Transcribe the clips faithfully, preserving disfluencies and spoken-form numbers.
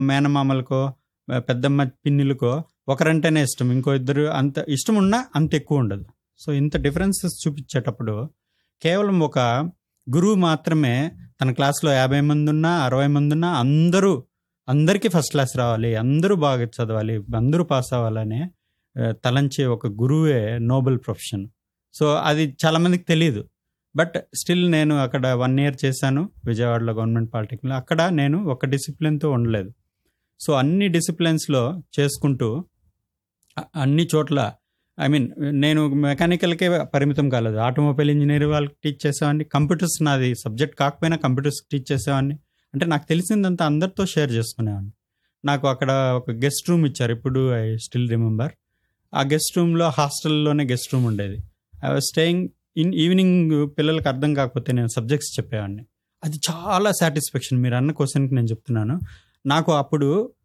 మేనమామలకో, పెద్దమ్మ పిన్నిలకో ఒకరంటేనే ఇష్టం, ఇంకో ఇద్దరు అంత ఇష్టం ఉన్నా అంత ఎక్కువ ఉండదు. సో ఇంత డిఫరెన్సెస్ చూపించేటప్పుడు కేవలం ఒక గురువు మాత్రమే తన క్లాస్లో యాభై మంది ఉన్నా అరవై మంది ఉన్నా అందరూ అందరికీ ఫస్ట్ క్లాస్ రావాలి, అందరూ బాగా చదవాలి, అందరూ పాస్ అవ్వాలనే తలంచే ఒక గురువే నోబెల్ ప్రొఫెషన్. సో అది చాలామందికి తెలియదు. బట్ స్టిల్ నేను అక్కడ వన్ ఇయర్ చేశాను విజయవాడలో గవర్నమెంట్ పాలిటెక్నిక్లో. అక్కడ నేను ఒక డిసిప్లిన్తో ఉండలేదు. సో అన్ని డిసిప్లిన్స్లో చేసుకుంటూ అన్ని చోట్ల ఐ మీన్ నేను మెకానికల్కే పరిమితం కాలేదు, ఆటోమొబైల్ ఇంజనీర్ వాళ్ళకి టీచ్ చేసేవాడిని, కంప్యూటర్స్ నాది సబ్జెక్ట్ కాకపోయినా కంప్యూటర్స్ టీచ్ చేసేవాడిని. అంటే నాకు తెలిసిందంతా అందరితో షేర్ చేసుకునేవాడిని. నాకు అక్కడ ఒక గెస్ట్ రూమ్ ఇచ్చారు, ఇప్పుడు ఐ స్టిల్ రిమెంబర్. ఆ గెస్ట్ రూమ్లో హాస్టల్లోనే గెస్ట్ రూమ్ ఉండేది. I was staying in evening పిల్లలకి అర్థం కాకపోతే నేను సబ్జెక్ట్స్ చెప్పేవాడిని. అది చాలా సాటిస్ఫాక్షన్. మీరు అన్న క్వశ్చన్కి నేను చెప్తున్నాను, నాకు అప్పుడు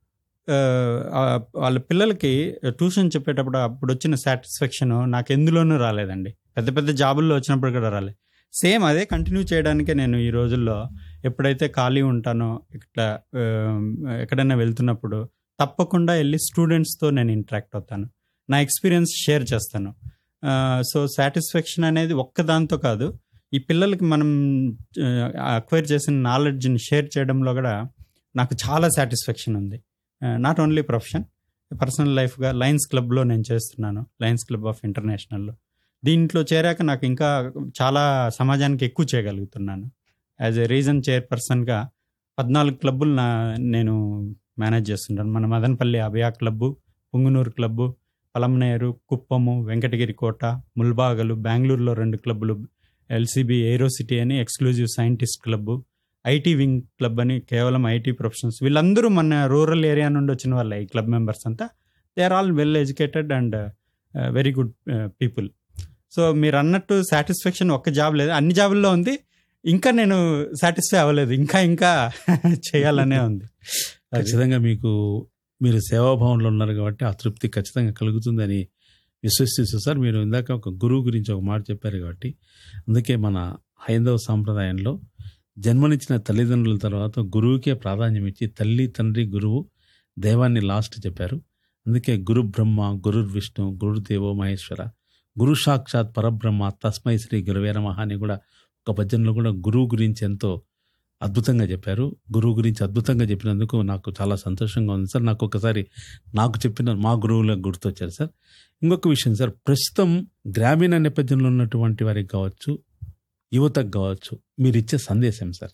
వాళ్ళ పిల్లలకి ట్యూషన్ చెప్పేటప్పుడు అప్పుడు వచ్చిన సాటిస్ఫాక్షన్ నాకు ఎందులోనూ రాలేదండి. పెద్ద పెద్ద జాబుల్లో వచ్చినప్పుడు కూడా రాలేదు. సేమ్ అదే కంటిన్యూ చేయడానికే నేను ఈ రోజుల్లో ఎప్పుడైతే ఖాళీ ఉంటానో ఇట్లా ఎక్కడైనా వెళ్తున్నప్పుడు తప్పకుండా వెళ్ళి స్టూడెంట్స్తో నేను ఇంటరాక్ట్ అవుతాను, నా ఎక్స్పీరియన్స్ షేర్ చేస్తాను. సో సాటిస్ఫాక్షన్ అనేది ఒక్కదాంతో కాదు, ఈ పిల్లలకి మనం అక్వైర్ చేసిన నాలెడ్జ్ని షేర్ చేయడంలో కూడా నాకు చాలా సాటిస్ఫాక్షన్ ఉంది. Not only profession, personal లైఫ్గా Lions క్లబ్లో నేను చేస్తున్నాను, లయన్స్ క్లబ్ ఆఫ్ ఇంటర్నేషనల్లో. దీంట్లో చేరాక నాకు ఇంకా చాలా సమాజానికి ఎక్కువ చేయగలుగుతున్నాను. యాజ్ ఎ రీజన్ చైర్పర్సన్గా పద్నాలుగు క్లబ్బులు నా నేను మేనేజ్ చేస్తుంటాను. మన మదనపల్లి అభయ క్లబ్బు, పుంగునూరు క్లబ్బు, పలమనేరు, కుప్పము, వెంకటగిరి కోట, ముల్బాగలు, బెంగళూరులో రెండు క్లబ్బులు, ఎల్సిబి ఏరో సిటీ అని exclusive scientist club, IT wing club అని కేవలం ఐటీ ప్రొఫెషనల్స్. వీళ్ళందరూ మన రూరల్ ఏరియా నుండి వచ్చిన వాళ్ళే ఈ క్లబ్ మెంబర్స్ అంతా. They are all well educated and very good people. So మీరు అన్నట్టు సాటిస్ఫాక్షన్ ఒక్క జాబ్ లేదు, అన్ని జాబుల్లో ఉంది. ఇంకా నేను సాటిస్ఫై అవ్వలేదు, ఇంకా ఇంకా చేయాలనే ఉంది. ఖచ్చితంగా మీకు మీరు సేవాభావంలో ఉన్నారు కాబట్టి ఆ తృప్తి ఖచ్చితంగా కలుగుతుందని విశ్వసిస్తూ సార్, మీరు ఇందాక ఒక గురువు గురించి ఒక మాట చెప్పారు కాబట్టి, అందుకే మన హైందవ సాంప్రదాయంలో జన్మనిచ్చిన తల్లిదండ్రుల తర్వాత గురువుకే ప్రాధాన్యం ఇచ్చి తల్లి తండ్రి గురువు దైవాన్ని లాస్ట్ చెప్పారు. అందుకే గురు బ్రహ్మ, గురు విష్ణు, గురుదేవో మహేశ్వర, గురు సాక్షాత్ పరబ్రహ్మ, తస్మై శ్రీ గురువే నమః అని కూడా ఒక భజనలో కూడా గురువు గురించి ఎంతో అద్భుతంగా చెప్పారు. గురువు గురించి అద్భుతంగా చెప్పినందుకు నాకు చాలా సంతోషంగా ఉంది సార్. నాకు ఒకసారి నాకు చెప్పిన మా గురువులకు గుర్తొచ్చారు సార్. ఇంకొక విషయం సార్, ప్రస్తుతం గ్రామీణ నేపథ్యంలో ఉన్నటువంటి వారికి కావచ్చు, యువతకు కావచ్చు, మీరు ఇచ్చే సందేశం సార్?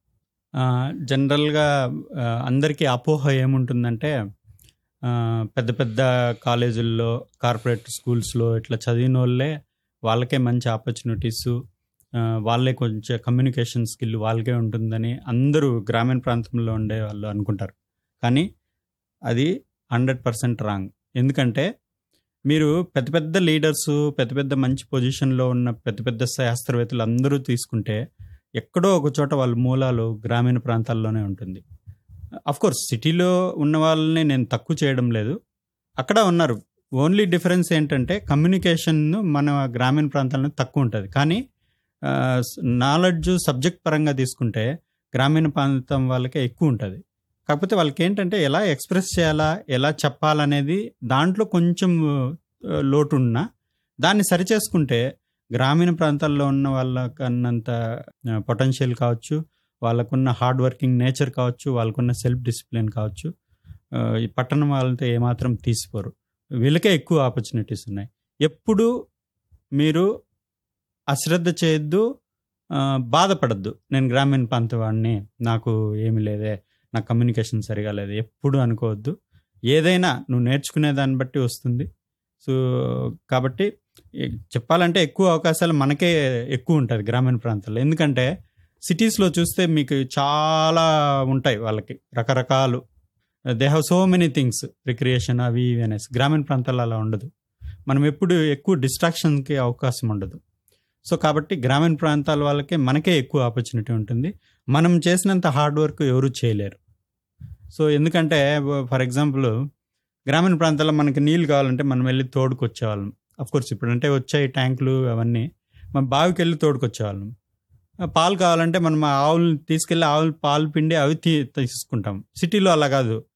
జనరల్గా అందరికీ అపోహ ఏముంటుందంటే, పెద్ద పెద్ద కాలేజీల్లో, కార్పొరేట్ స్కూల్స్లో ఇట్లా చదివిన వాళ్ళే వాళ్ళకే మంచి ఆపర్చునిటీసు, వాళ్ళే కొంచెం కమ్యూనికేషన్ స్కిల్ వాళ్ళకే ఉంటుందని అందరూ గ్రామీణ ప్రాంతంలో ఉండే వాళ్ళు అనుకుంటారు. కానీ అది హండ్రెడ్ పర్సెంట్ రాంగ్. ఎందుకంటే మీరు పెద్ద పెద్ద లీడర్సు, పెద్ద పెద్ద మంచి పొజిషన్లో ఉన్న పెద్ద పెద్ద శాస్త్రవేత్తలు అందరూ తీసుకుంటే ఎక్కడో ఒక చోట వాళ్ళ మూలాలు గ్రామీణ ప్రాంతాల్లోనే ఉంటుంది. అఫ్కోర్స్ సిటీలో ఉన్న వాళ్ళని నేను తక్కువ చేయడం లేదు, అక్కడ ఉన్నారు. ఓన్లీ డిఫరెన్స్ ఏంటంటే కమ్యూనికేషన్ మన గ్రామీణ ప్రాంతాల్లో తక్కువ ఉంటుంది. కానీ నాలెడ్జ్ సబ్జెక్ట్ పరంగా తీసుకుంటే గ్రామీణ ప్రాంతం వాళ్ళకే ఎక్కువ ఉంటుంది. కాకపోతే వాళ్ళకి ఏంటంటే ఎలా ఎక్స్ప్రెస్ చేయాలా, ఎలా చెప్పాలనేది దాంట్లో కొంచెం లోటు ఉన్నా దాన్ని సరిచేసుకుంటే గ్రామీణ ప్రాంతాల్లో ఉన్న వాళ్ళకన్నంత పొటెన్షియల్ కావచ్చు, వాళ్ళకున్న హార్డ్ వర్కింగ్ నేచర్ కావచ్చు, వాళ్ళకున్న సెల్ఫ్ డిసిప్లిన్ కావచ్చు, ఈ పట్టణం వాళ్ళతో ఏమాత్రం తీసిపోరు. వీళ్ళకే ఎక్కువ ఆపర్చునిటీస్ ఉన్నాయి. ఎప్పుడు మీరు అశ్రద్ధ చేయొద్దు, బాధపడద్దు. నేను గ్రామీణ ప్రాంతం వాడిని, నాకు ఏమి లేదే, నా కమ్యూనికేషన్ సరిగా లేదు, ఎప్పుడు అనుకోవద్దు. ఏదైనా నువ్వు నేర్చుకునే దాన్ని బట్టి వస్తుంది. సో కాబట్టి చెప్పాలంటే ఎక్కువ అవకాశాలు మనకే ఎక్కువ ఉంటుంది గ్రామీణ ప్రాంతాల్లో. ఎందుకంటే సిటీస్లో చూస్తే మీకు చాలా ఉంటాయి, వాళ్ళకి రకరకాలు, they have so many things, recreation అవి ఇవి అనేసి. గ్రామీణ ప్రాంతాల్లో అలా ఉండదు. మనం ఎప్పుడు ఎక్కువ డిస్ట్రాక్షన్కి అవకాశం ఉండదు. సో కాబట్టి గ్రామీణ ప్రాంతాల వాళ్ళకే మనకే ఎక్కువ ఆపర్చునిటీ ఉంటుంది. మనం చేసినంత హార్డ్ వర్క్ ఎవరు చేయలేరు. సో ఎందుకంటే ఫర్ ఎగ్జాంపుల్ గ్రామీణ ప్రాంతాల్లో మనకి నీళ్ళు కావాలంటే మనం వెళ్ళి తోడుకొచ్చేవాళ్ళం. అఫ్కోర్స్ ఇప్పుడంటే వచ్చాయి ట్యాంకులు అవన్నీ, మనం బావికి వెళ్ళి తోడుకొచ్చేవాళ్ళం. పాలు కావాలంటే మనం ఆ ఆవులు తీసుకెళ్ళి ఆవులు పాలు పిండి అవి తీ తీసుకుంటాం. సిటీలో అలా కాదు.